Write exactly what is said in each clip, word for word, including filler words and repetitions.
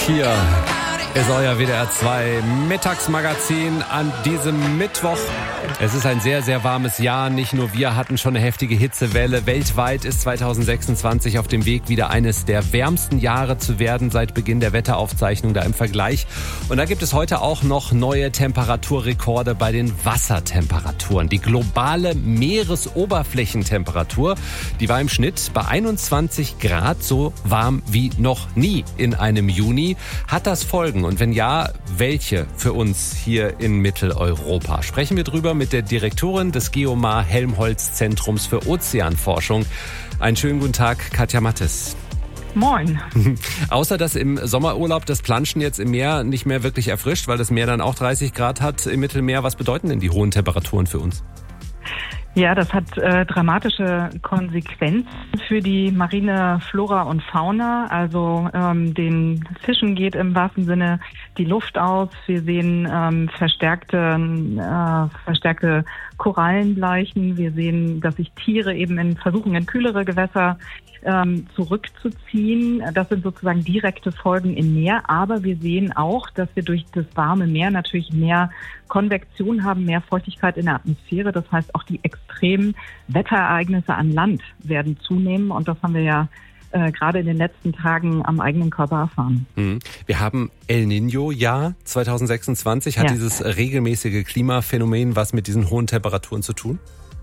Hier ist euer W D R zwei Mittagsmagazin an diesem Mittwoch. Es ist ein sehr, sehr warmes Jahr. Nicht nur wir hatten schon eine heftige Hitzewelle. Weltweit ist zweitausendsechsundzwanzig auf dem Weg, wieder eines der wärmsten Jahre zu werden seit Beginn der Wetteraufzeichnung da im Vergleich. Und da gibt es heute auch noch neue Temperaturrekorde bei den Wassertemperaturen. Die globale Meeresoberflächentemperatur, die war im Schnitt bei einundzwanzig Grad, so warm wie noch nie in einem Juni. Hat das Folgen? Und wenn ja, welche für uns hier in Mitteleuropa? Sprechen wir drüber mit der Direktorin des Geomar Helmholtz Zentrums für Ozeanforschung. Einen schönen guten Tag, Katja Mattes. Moin. Außer dass im Sommerurlaub das Planschen jetzt im Meer nicht mehr wirklich erfrischt, weil das Meer dann auch dreißig Grad hat im Mittelmeer. Was bedeuten denn die hohen Temperaturen für uns? Ja, das hat äh, dramatische Konsequenzen für die marine Flora und Fauna. Also ähm, den Fischen geht im wahrsten Sinne die Luft aus. Wir sehen ähm, verstärkte, äh, verstärkte Korallenbleichen. Wir sehen, dass sich Tiere eben in versuchen, in kühlere Gewässer ähm, zurückzuziehen. Das sind sozusagen direkte Folgen im Meer. Aber wir sehen auch, dass wir durch das warme Meer natürlich mehr Konvektion haben, mehr Feuchtigkeit in der Atmosphäre. Das heißt, auch die extremen Wetterereignisse an Land werden zunehmen. Und das haben wir ja äh, gerade in den letzten Tagen am eigenen Körper erfahren. Wir haben El Niño-Jahr zweitausendsechsundzwanzig. Hat ja. dieses regelmäßige Klimaphänomen was mit diesen hohen Temperaturen zu tun?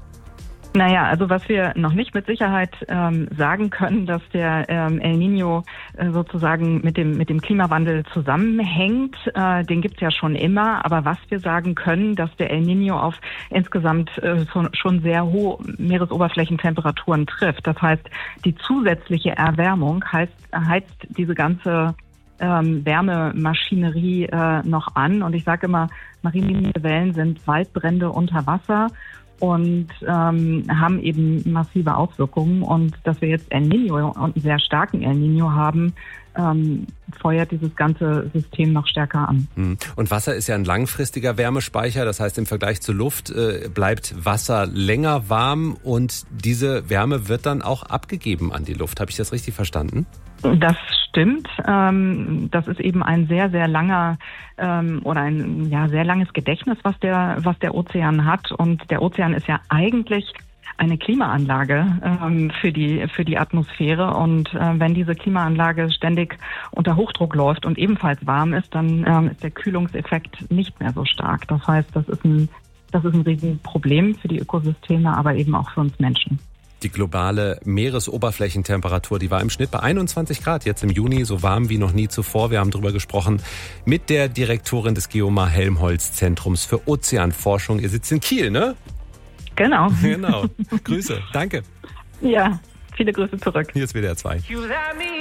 Naja, also was wir noch nicht mit Sicherheit ähm, sagen können, dass der ähm, El Niño äh, sozusagen mit dem mit dem Klimawandel zusammenhängt, äh, den gibt's ja schon immer. Aber was wir sagen können, dass der El Niño auf insgesamt äh, schon, schon sehr hohe Meeresoberflächentemperaturen trifft. Das heißt, die zusätzliche Erwärmung heißt, heizt diese ganze ähm, Wärmemaschinerie äh, noch an. Und ich sage immer, marine Wellen sind Waldbrände unter Wasser und ähm, haben eben massive Auswirkungen. Und dass wir jetzt El Niño und einen sehr starken El Niño haben, ähm, feuert dieses ganze System noch stärker an. Und Wasser ist ja ein langfristiger Wärmespeicher. Das heißt, im Vergleich zur Luft äh, bleibt Wasser länger warm und diese Wärme wird dann auch abgegeben an die Luft. Habe ich das richtig verstanden? Das stimmt. Das ist eben ein sehr, sehr langer oder ein ja sehr langes Gedächtnis, was der, was der Ozean hat. Und der Ozean ist ja eigentlich eine Klimaanlage für die, für die Atmosphäre. Und wenn diese Klimaanlage ständig unter Hochdruck läuft und ebenfalls warm ist, dann ist der Kühlungseffekt nicht mehr so stark. Das heißt, das ist ein, das ist ein Riesenproblem für die Ökosysteme, aber eben auch für uns Menschen. Die globale Meeresoberflächentemperatur, die war im Schnitt bei einundzwanzig Grad, jetzt im Juni, so warm wie noch nie zuvor. Wir haben drüber gesprochen mit der Direktorin des Geomar Helmholtz Zentrums für Ozeanforschung. Ihr sitzt in Kiel, ne? Genau. Genau. Grüße. Danke. Ja, viele Grüße zurück. Hier ist W D R zwei.